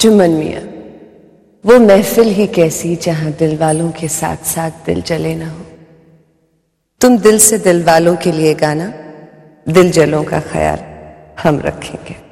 जुम्मन मियां, वो महफिल ही कैसी जहां दिल वालों के साथ साथ दिल जले ना हो। तुम दिल से दिल वालों के लिए गाना, दिल जलों का ख्याल हम रखेंगे।